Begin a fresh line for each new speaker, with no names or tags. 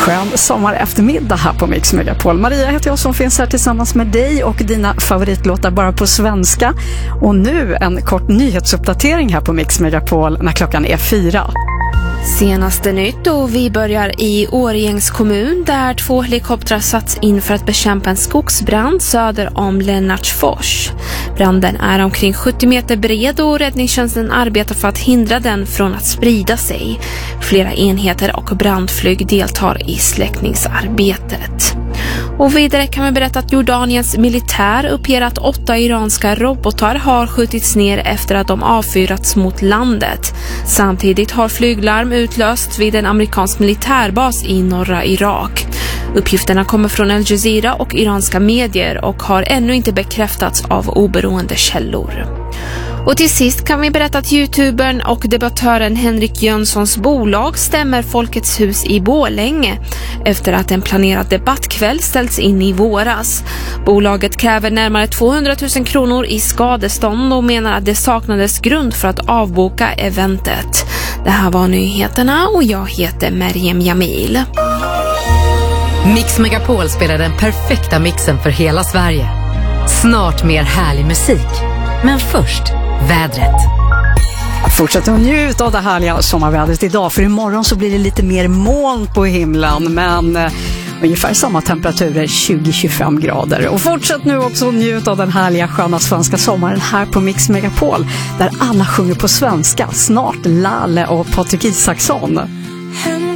skön sommareftermiddag här på Mix Megapol. Maria heter jag som finns här tillsammans med dig och dina favoritlåtar bara på svenska. Och nu en kort nyhetsuppdatering här på Mix Megapol när klockan är 4.
Senaste nytt och vi börjar i Årjängs kommun där 2 helikoptrar satts in för att bekämpa en skogsbrand söder om Lennartsfors. Branden är omkring 70 meter bred och räddningstjänsten arbetar för att hindra den från att sprida sig. Flera enheter och brandflyg deltar i släckningsarbetet. Och vidare kan vi berätta att Jordaniens militär uppger att 8 iranska robotar har skjutits ner efter att de avfyrats mot landet. Samtidigt har flyglarm utlösts vid en amerikansk militärbas i norra Irak. Uppgifterna kommer från Al Jazeera och iranska medier och har ännu inte bekräftats av oberoende källor. Och till sist kan vi berätta att youtubern och debattören Henrik Jönssons bolag stämmer Folkets hus i Borlänge efter att en planerad debattkväll ställts in i våras. Bolaget kräver närmare 200 000 kronor i skadestånd och menar att det saknades grund för att avboka eventet. Det här var nyheterna och jag heter Meriem Jamil.
Mix Megapol spelar den perfekta mixen för hela Sverige. Snart mer härlig musik. Men först, vädret.
Fortsätt att njuta av det härliga sommarvädret idag, för imorgon så blir det lite mer moln på himlen, men ungefär samma temperaturer, 20-25 grader. Och fortsätt nu också njuta av den härliga sköna svenska sommaren här på Mix Megapol, där alla sjunger på svenska. Snart Lalle och Patrik Isaksson.